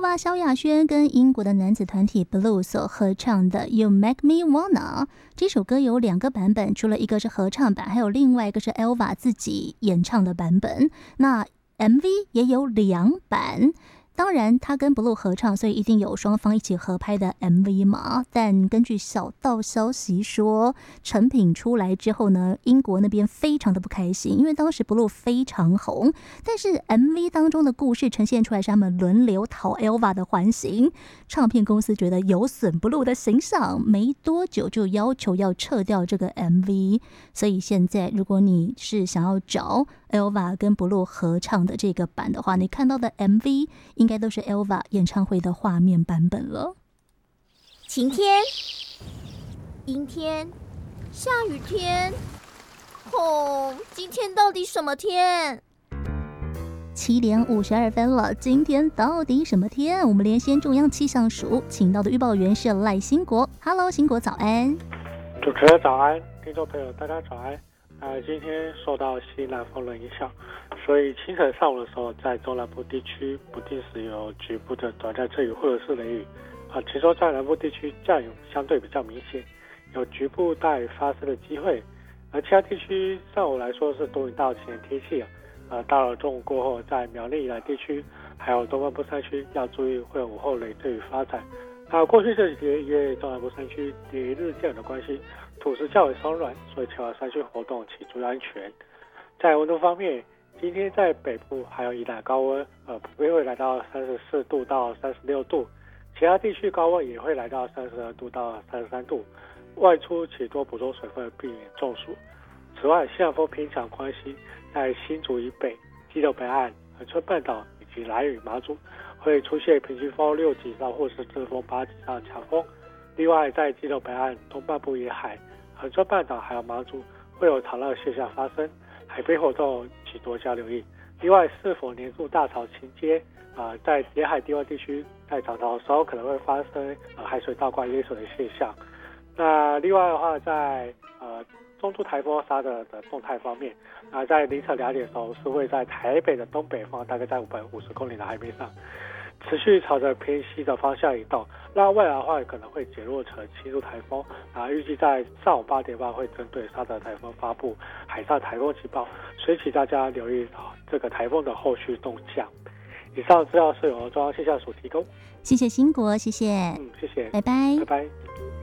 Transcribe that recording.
Elva 萧亚轩跟英国的男子团体 Blue 所合唱的 You Make Me Wanna 这首歌有2个版本，除了一个是合唱版，还有另外一个是 Elva 自己演唱的版本。那 MV 也有2版。当然他跟 Blue 合唱，所以一定有双方一起合拍的 MV 嘛。但根据小道消息说，成品出来之后呢，英国那边非常的不开心，因为当时 Blue 非常红，但是 MV 当中的故事呈现出来是他们轮流讨 Elva 的欢心，唱片公司觉得有损 Blue 的形象，没多久就要求要撤掉这个 MV。所以现在如果你是想要找 Elva 跟 Blue 合唱的这个版的话，你看到的 MV 应该都是 Elva 演唱会的画面版本了。 晴天、阴天、下雨天，今天到底什么天 ？7点52分了，今天到底什么天？我们连线中央气象署，请到的预报员是赖兴国。Hello， 兴国早安。 主持人早安，听众朋友大家早安。今天受到西南风的影响，所以清晨上午的时候，在中南部地区不定时有局部的短暂阵雨或者是雷雨。其中在南部地区降雨相对比较明显，有局部大雨发生的机会。而其他地区上午来说是多云到晴的天气。到了中午过后，在苗栗以南地区还有东半部山区要注意会有午后雷阵雨发展。过去这几天因为中南部山区连日降雨的关系，土质较为松软，所以前往山区活动请注意安全。在温度方面，今天在北部还有以南高温，普遍会来到34度到36度，其他地区高温也会来到32度到33度。外出请多补充水分，避免中暑。此外，西南风偏强关系，在新竹以北、基隆北岸、恒春半岛以及兰屿、马祖会出现平均风6级以上或是阵风8级以上的强风。另外，在基隆北岸、东半部沿海、恒春半岛还有马祖会有潮浪现象发生，海边活动请多加留意。另外，是否连入大潮情节在沿海低洼地区在涨潮的时候可能会发生海水倒灌淹水的现象。那另外的话，在中度台风沙的动态方面，在凌晨2点的时候是会在台北的东北方，大概在550公里的海面上，持续朝着偏西的方向移动。那未来的话可能会减弱成轻度台风。预计在上午8点半会针对沙德台风发布海上台风警报，所以请大家留意这个台风的后续动向。以上资料是由中央气象署提供。 谢谢兴国，谢谢。 谢谢， 拜拜， 拜拜。